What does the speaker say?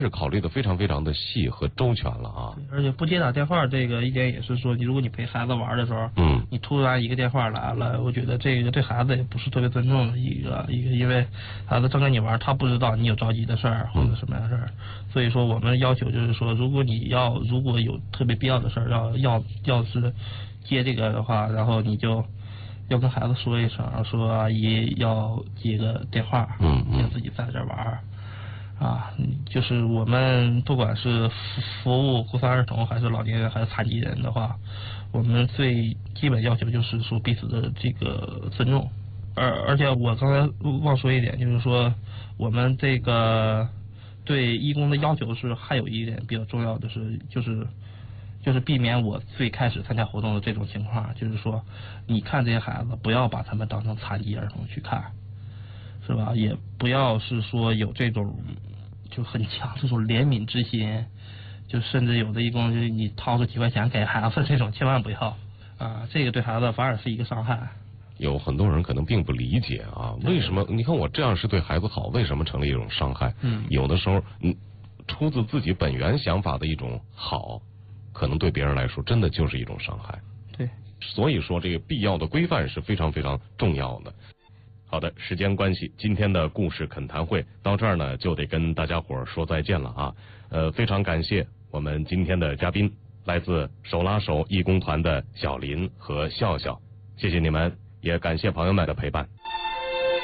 是考虑的非常非常的细和周全了啊。 而且不接打电话这个一点也是说，如果你陪孩子玩的时候，你突然一个电话来了，我觉得这个对孩子也不是特别尊重的一个，因为孩子正跟你玩，他不知道你有着急的事儿或者什么样的事儿，所以说我们要求就是说，如果有特别必要的事儿要是接这个的话，然后你就要跟孩子说一声，说阿姨要接个电话，别自己在这玩。就是我们不管是服务孤残儿童还是老年人还是残疾人的话，我们最基本要求就是说彼此的这个尊重。而且我刚才忘说一点，就是说我们这个对义工的要求是还有一点比较重要的就是避免我最开始参加活动的这种情况，就是说你看这些孩子不要把他们当成残疾儿童去看，是吧？也不要是说有这种就很强这种怜悯之心，就甚至有的义工就是你掏出几块钱给孩子，这种千万不要这个对孩子反而是一个伤害。 有很多人可能并不理解为什么你看我这样是对孩子好，为什么成了一种伤害？有的时候出自自己本源想法的一种好，可能对别人来说真的就是一种伤害。 对， 所以说这个必要的规范是非常非常重要的。好的，时间关系，今天的故事恳谈会到这儿呢，就得跟大家伙儿说再见了非常感谢我们今天的嘉宾，来自手拉手义工团的小林和笑笑，谢谢你们，也感谢朋友们的陪伴。